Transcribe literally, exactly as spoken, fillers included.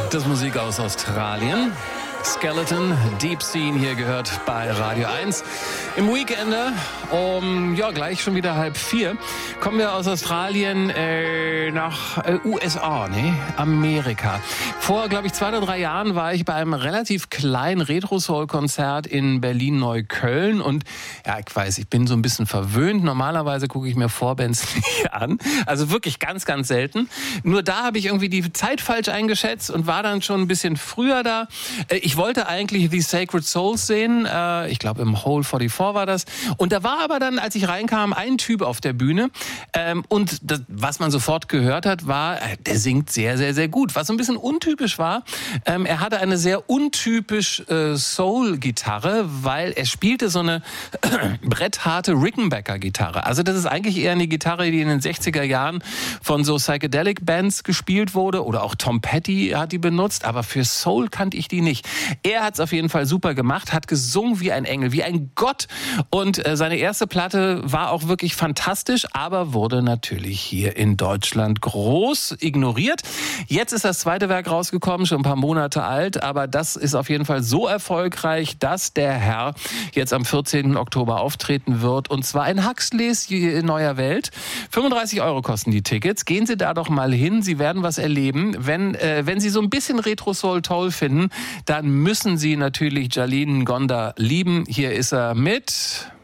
Das ist Musik aus Australien. Skeleton, Deep Scene hier gehört bei Radio eins. Im Weekender um, ja, gleich schon wieder halb vier, kommen wir aus Australien äh, nach äh, U S A, ne? Amerika. Vor, glaube ich, zwei oder drei Jahren war ich bei einem relativ kleinen Retro-Soul-Konzert in Berlin-Neukölln und ja, ich weiß, ich bin so ein bisschen verwöhnt. Normalerweise gucke ich mir Vorbands nicht an. Also wirklich ganz, ganz selten. Nur da habe ich irgendwie die Zeit falsch eingeschätzt und war dann schon ein bisschen früher da. Ich wollte eigentlich The Sacred Souls sehen. Ich glaube, im Hole vierundvierzig war das. Und da war aber dann, als ich reinkam, ein Typ auf der Bühne. Und das, was man sofort gehört hat, war, der singt sehr, sehr, sehr gut. Was so ein bisschen untypisch war, er hatte eine sehr untypisch Soul-Gitarre, weil er spielte so eine brettharte Rickenbacker-Gitarre. Also das ist eigentlich eher eine Gitarre, die in den sechziger Jahren von so Psychedelic-Bands gespielt wurde. Oder auch Tom Petty hat die benutzt. Aber für Soul kannte ich die nicht. Er hat es auf jeden Fall super gemacht, hat gesungen wie ein Engel, wie ein Gott. Und äh, seine erste Platte war auch wirklich fantastisch, aber wurde natürlich hier in Deutschland groß ignoriert. Jetzt ist das zweite Werk rausgekommen, schon ein paar Monate alt, aber das ist auf jeden Fall so erfolgreich, dass der Herr jetzt am vierzehnten Oktober auftreten wird. Und zwar in Huxleys Neuer Welt. fünfunddreißig Euro kosten die Tickets. Gehen Sie da doch mal hin, Sie werden was erleben. Wenn, äh, wenn Sie so ein bisschen Retro-Soul toll finden, dann müssen Sie natürlich Jalin Gonda lieben. Hier ist er mit